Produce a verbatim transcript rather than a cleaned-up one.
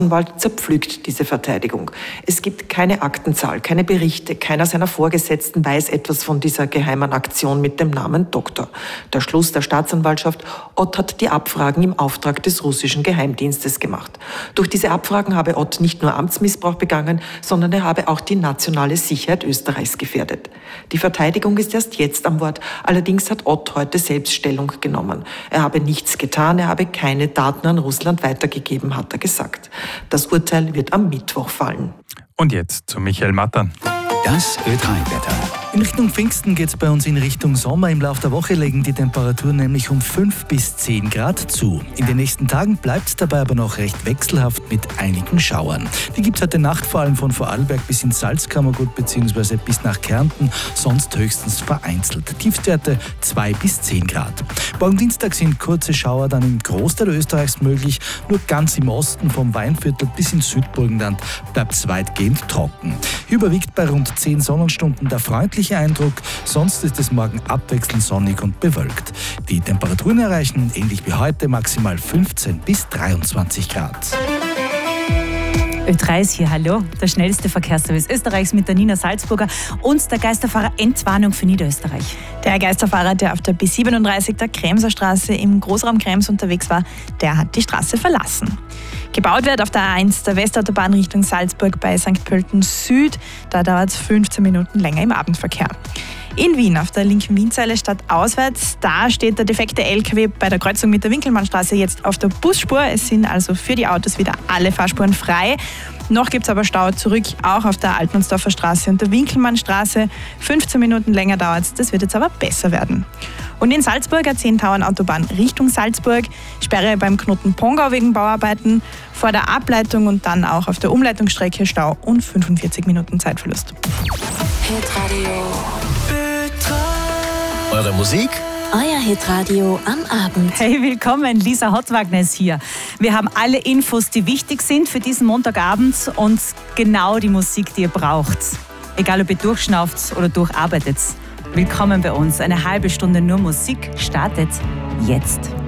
Staatsanwalt zerpflückt diese Verteidigung. Es gibt keine Aktenzahl, keine Berichte, keiner seiner Vorgesetzten weiß etwas von dieser geheimen Aktion mit dem Namen Doktor. Der Schluss der Staatsanwaltschaft: Ott hat die Abfragen im Auftrag des russischen Geheimdienstes gemacht. Durch diese Abfragen habe Ott nicht nur Amtsmissbrauch begangen, sondern er habe auch die nationale Sicherheit Österreichs gefährdet. Die Verteidigung ist erst jetzt am Wort. Allerdings hat Ott heute selbst Stellung genommen. Er habe nichts getan, er habe keine Daten an Russland weitergegeben, hat er gesagt. Das Urteil wird am Mittwoch fallen. Und jetzt zu Michael Mattern. Das Ö drei Wetter. In Richtung Pfingsten geht es bei uns in Richtung Sommer. Im Laufe der Woche legen die Temperaturen nämlich um fünf bis zehn Grad zu. In den nächsten Tagen bleibt es dabei aber noch recht wechselhaft mit einigen Schauern. Die gibt es heute Nacht vor allem von Vorarlberg bis ins Salzkammergut bzw. bis nach Kärnten, sonst höchstens vereinzelt. Tiefstwerte zwei bis zehn Grad. Morgen Dienstag sind kurze Schauer dann im Großteil Österreichs möglich. Nur ganz im Osten vom Weinviertel bis ins Südburgenland bleibt es weitgehend trocken. Überwiegt bei rund zehn Sonnenstunden der freundliche Eindruck, sonst ist es morgen abwechselnd sonnig und bewölkt. Die Temperaturen erreichen, ähnlich wie heute, maximal fünfzehn bis dreiundzwanzig Grad. Ö drei ist hier, hallo, der schnellste Verkehrsservice Österreichs mit der Nina Salzburger und der Geisterfahrer Endwarnung für Niederösterreich. Der Geisterfahrer, der auf der B siebenunddreißig der Kremser Straße im Großraum Krems unterwegs war, der hat die Straße verlassen. Gebaut wird auf der A eins der Westautobahn Richtung Salzburg bei Sankt Pölten Süd. Da dauert es fünfzehn Minuten länger im Abendverkehr. In Wien auf der linken Wienzeile stadtauswärts, da steht der defekte L K W bei der Kreuzung mit der Winkelmannstraße jetzt auf der Busspur. Es sind also für die Autos wieder alle Fahrspuren frei. Noch gibt es aber Stau zurück, auch auf der Altmannsdorfer Straße und der Winkelmannstraße. fünfzehn Minuten länger dauert es, das wird jetzt aber besser werden. Und in Salzburg, A zehn Tauernautobahn Richtung Salzburg, Sperre beim Knoten Pongau wegen Bauarbeiten, vor der Ableitung und dann auch auf der Umleitungsstrecke Stau und fünfundvierzig Minuten Zeitverlust. Hitradio. Eure Musik? Euer Hitradio am Abend. Hey, willkommen, Lisa Hottwagner ist hier. Wir haben alle Infos, die wichtig sind für diesen Montagabend und genau die Musik, die ihr braucht. Egal ob ihr durchschnauft oder durcharbeitet. Willkommen bei uns. Eine halbe Stunde nur Musik startet jetzt.